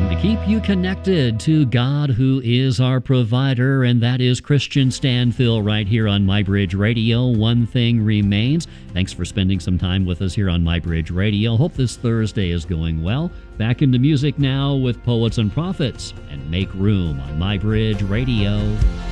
to keep you connected to God, who is our provider, and that is Christian Stanfill right here on MyBridge Radio. One thing remains. Thanks for spending some time with us here on MyBridge Radio. Hope this Thursday is going well. Back into music now with Poets and Prophets, and Make Room on MyBridge Radio.